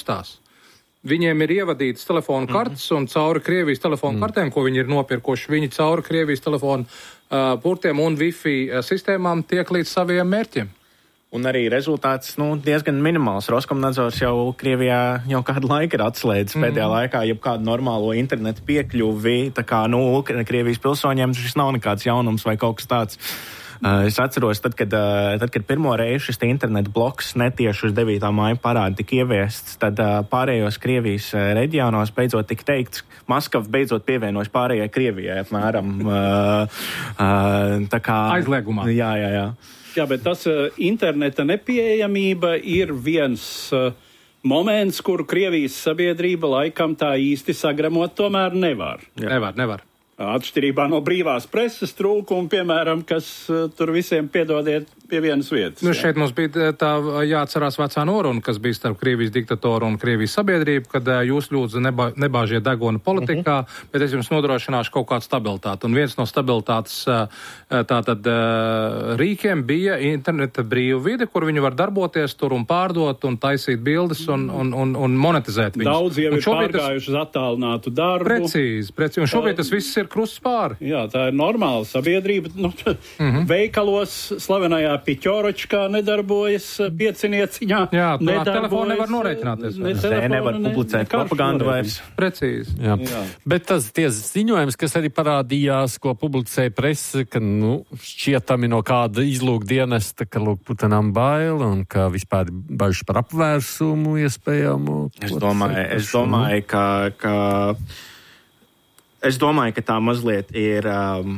kustās. Viņiem ir ievadītas telefonu kartes un cauri Krievijas telefonu kartēm, ko viņi ir nopirkuši, viņi cauri Krievijas telefonu purtiem un Wi-Fi sistēmām tiek līdz saviem mērķiem. Un arī rezultāts diezgan minimāls. Roskomnadzors jau Krievijā jau kādu laiku ir atslēdzis pēdējā laikā jebkādu normālo internetu piekļuvi. Tā kā, Krievijas pilsoņiem šis nav nekāds jaunums vai kaut kas tāds. Es atceros, tad, kad pirmo reizi šis internetu bloks netieši uz 9. māja parādi tika ieviests, tad pārējos Krievijas reģionos beidzot tika teikts, Maskava beidzot pievienojas pārējai Krievijai apmēram. Tā kā aizliegumā. Jā. Jā, bet tas interneta nepieejamība ir viens moments, kuru Krievijas sabiedrība laikam tā īsti sagramot tomēr nevar. Nevar. Atšķirībā no brīvās preses trūkuma, piemēram, kas tur visiem piedodiet pie vienas vietas. Šeit mums bija tā jāatcerās vecā noruna, kas bija starp Krievijas diktatoru un Krievijas sabiedrību, kad jūs lūdzu nebāžiet degunu politikā, bet es jums nodrošināšu kaut kādu stabilitāti. Un viens no stabilitātes tātad rīkiem bija interneta brīva vide, kur viņi var darboties tur un pārdot un taisīt bildes un monetizēt viņus. Daudz jau ir pārgājuši uz attālinātu darbu. Precīzi. Un šobrīd tas viss ir krusts pāri. Jā, tā ir normāla sabiedrība. Veikalos slavenajā Piķoročkā nedarbojas piecinieciņā. Jā, telefonu nevar norēķināties. Nevar publicēt propagandu vairs. Precīzi. Jā. Bet tie ziņojums, kas arī parādījās, ko publicēja prese, ka, šķietami no kāda izlūkdienesta, ka, Putinam bail un ka vispār bažas par apvērsumu iespējamu. Es domāju, ka tā mazliet ir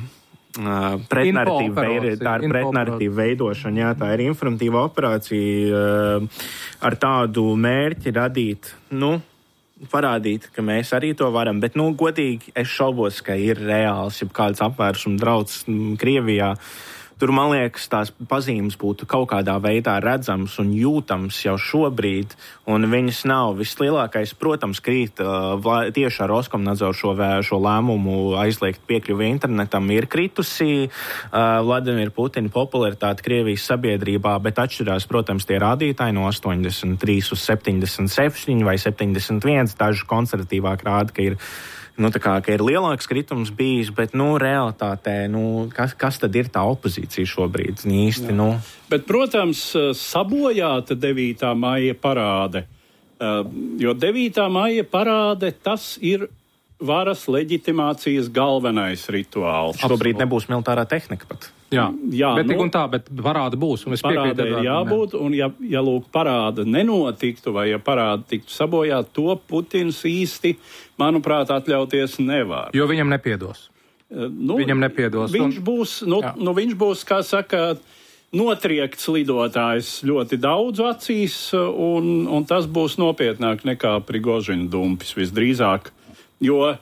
pretnarratīva veidošana, jā, tā ir informatīva operācija ar tādu mērķi radīt, parādīt, ka mēs arī to varam, bet, godīgi, es šaubos, ka ir reāls, ja kāds apvērsuma drauds Krievijā. Tur, man liekas, tās pazīmes būtu kaut kādā veidā redzams un jūtams jau šobrīd, un viņas nav. Vislielākais, protams, krīt tieši ar Roskomnadzoru šo lēmumu aizliegt piekļuvi internetam ir kritusi Vladimira Putina popularitāte Krievijas sabiedrībā, bet atšķirās, protams, tie rādītāji no 83 uz 77 vai 71. Daži konservatīvāk rāda, ka ir ka ir lielāks kritums bijis, bet, realitātē, kas tad ir tā opozīcija šobrīd īsti, Bet, protams, sabojāta 9. maija parāde, jo 9. maija parāde, tas ir varas leģitimācijas galvenais rituāls. Šobrīd nebūs militārā tehnika pat. Jā, bet tik un tā, bet parāda būs. Un parāda ir jābūt, un ja parāda nenotiktu, vai ja parāda tiktu sabojāt, to Putins īsti, manuprāt, atļauties nevar. Jo viņam nepiedos. Viņam nepiedos. Viņš būs, kā saka, notriekts lidotājs ļoti daudz acīs, un tas būs nopietnāk nekā Prigožina dumpis visdrīzāk, jo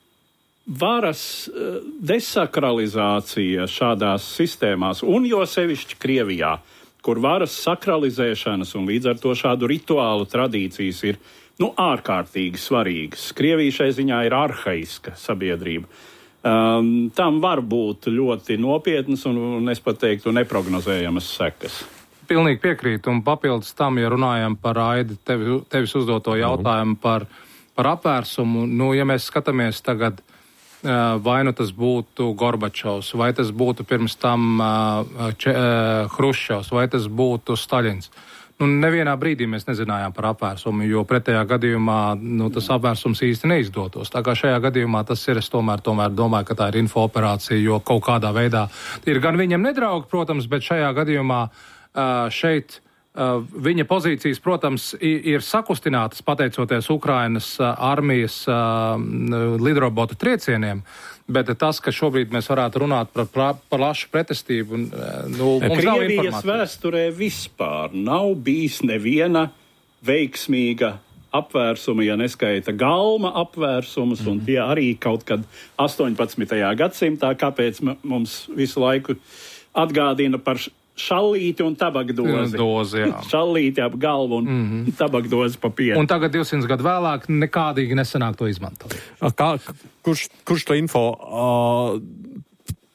varas desakralizācija šādās sistēmās, un jo sevišķi Krievijā, kur varas sakralizēšanas un līdz ar to šādu rituālu tradīcijas ir ārkārtīgi svarīgas. Krievija šai ziņā ir arhaiska sabiedrība. Tam var būt ļoti nopietnas un es pat teiktu neprognozējamas sekas. Pilnīgi piekrītu, un papildus tam, ja runājam par Aidi, tevis uzdoto jautājumu par apvērsumu, ja mēs skatāmies tagad, vai tas būtu Gorbačovs, vai tas būtu pirms tam Hruščovs, vai tas būtu Staļins. Nevienā brīdī mēs nezinājām par apvērsumu, jo pretējā gadījumā tas apvērsums īsti neizdotos. Tā kā šajā gadījumā tas ir, es tomēr domāju, ka tā ir infooperācija, jo kaut kādā veidā ir gan viņam nedraugi, protams, bet šajā gadījumā šeit viņa pozīcijas, protams, ir sakustinātas pateicoties Ukrainas armijas lidrobotu triecieniem, bet tas, ka šobrīd mēs varētu runāt par plašu pretestību, mums nav informācijas. Krievijas vēsturē vispār nav bijis neviena veiksmīga apvērsuma, ja neskaita galma apvērsumus, un tie arī kaut kad 18. gadsimtā, kāpēc mums visu laiku atgādina par šallīti un tabakdozi. Šallīti ap galvu un tabakdozi pa pienu. Un tagad 200 gadu vēlāk nekādīgi nesanāk to izmantot. Kurš to info,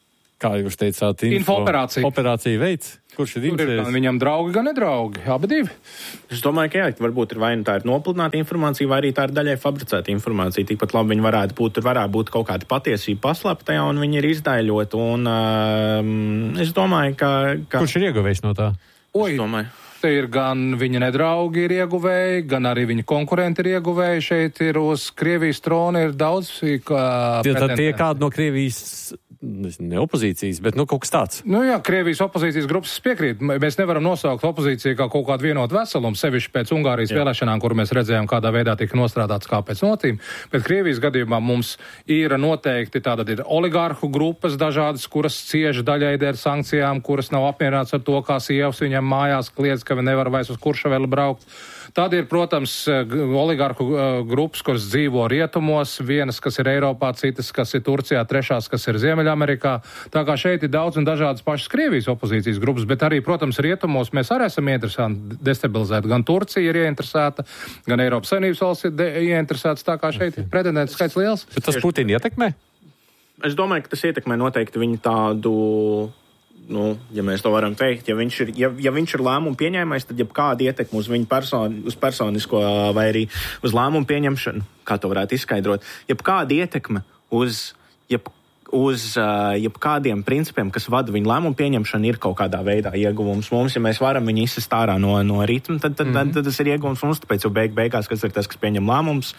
kā jūs teicāt, operācija veids? Kurš ir gan viņam draugi, gan nedraugi, abi divi. Es domāju, ka jā, varbūt ir vai nu tā ir nopludināta informācija, vai arī tā ir daļai fabricēta informācija. Tikpat labi viņi varētu būt kaut kāda patiesība paslēpta, un viņi ir izdaļot. Un es domāju, ka... Kurš ir ieguvējis no tā? Es domāju. Te ir gan viņa nedraugi ir ieguvēji, gan arī viņa konkurenti ir ieguvēji. Šeit ir uz Krievijas trona ir daudz tie kādi no Krievijas, ne opozīcijas, bet kaut kas tāds. Jā, Krievijas opozīcijas grupas piekrīt. Mēs nevaram nosaukt opozīciju kā kaut kādu vienotu veselumu, sevišķi pēc Ungārijas vēlēšanām, kur mēs redzējām, kādā veidā tika nostrādāts kā pēc notīm. Bet Krievijas gadījumā mums ir noteikti tātad ir oligārhu grupas dažādas, kuras cieši daļai dēļ sankcijām, kuras nav apmierināts ar to, kā sievas viņam mājās kliedz, ka viņi nevar vairs uz Kuršaveli braukt. Tad ir, protams, oligārhu grupas, kuras dzīvo rietumos, vienas, kas ir Eiropā, citas, kas ir Turcijā, trešās, kas ir Ziemeļamerikā. Tā kā šeit ir daudz un dažādas pašas Krievijas opozīcijas grupas, bet arī, protams, rietumos mēs arī esam ieinteresēti destabilizēt. Gan Turcija ir ieinteresēta, gan Eiropas Savienības valsts ir ieinteresēts, tā kā šeit ir pretendentu skaits liels. Bet tas Putina ietekmē? Es domāju, ka tas ietekmē noteikti viņu tādu... ja mēs to varam teikt, ja viņš ir lēmumu pieņēmējs, tad jebkāda ietekme uz viņu uz personisko vai arī uz lēmumu pieņemšanu, kā to varētu izskaidrot, jebkāda ietekme uz jebkādiem principiem, kas vada viņu lēmumu pieņemšanu, ir kaut kādā veidā ieguvums mums. Ja mēs varam viņu izsist ārā no ritma, tad tas ir ieguvums mums, tāpēc jau beigās, kas ir tas, kas pieņem lēmums.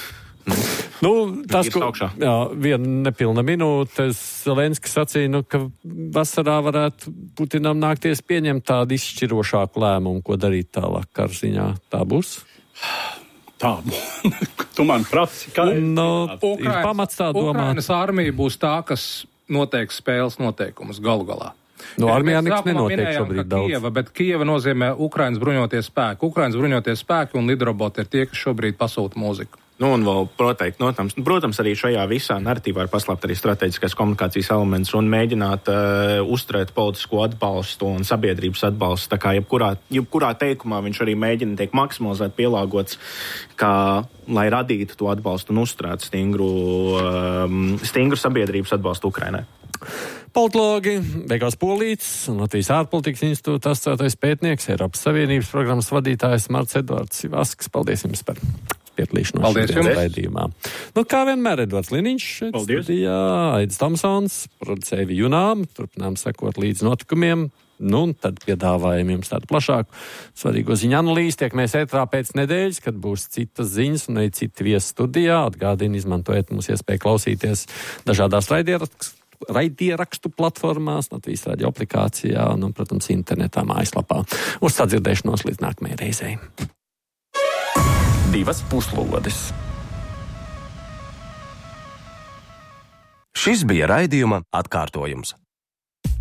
Tas, viena nepilna minūte, Zelenskis sacīja, ka vasarā varētu Putinam nākties pieņemt tādu izšķirošāku lēmumu, ko darīt tālāk karziņā. Tā būs? Tā, tu man prasi, kā ir pamats tā domāt. Ukrainas armija būs tā, kas noteiks spēles noteikumus galu galā. Armijā nekas nenotiek šobrīd daudz. Bet Kieva nozīmē Ukrainas bruņoties spēki. Ukrainas bruņoties spēki un lidroboti ir tie, kas šobrīd pasūta mūziku. Un vēl, protams, arī šajā visā narratīvā ir paslēpt arī strateģiskais komunikācijas elements un mēģināt uzturēt politisko atbalstu un sabiedrības atbalstu. Tā kā jebkurā teikumā viņš arī mēģina tiek maksimalizēt, pielāgots, lai radītu to atbalstu un uzturētu stingru sabiedrības atbalstu Ukrainai. Politologi, Veikals Polīts, Latvijas ārpolitikas institūta asociētais pētnieks, Eiropas Savienības programmas vadītājs Marts Edvards Ivasks. Paldies jums par piedalīšanos šajā raidījumā. Kā vienmēr, Edvards Liniņš, studijā, Aidis Tomsons, producēja Junām, turpinām sekot līdz notikumiem, un tad piedāvājam jums tādu plašāku svarīgo ziņu analīzi. Tiekamies ētrā pēc nedēļas, kad būs citas ziņas un arī citi viesi studijā. Atgādini, izmantojiet mums iespēju klausīties dažādās raidierakstu platformās, Latvijas radio aplikācijā un, protams, internetā mājaslapā. Uz sadzirdēšanos līdz nākamajai reizei. 2 puslodes. Šis bija raidījuma atkārtojums.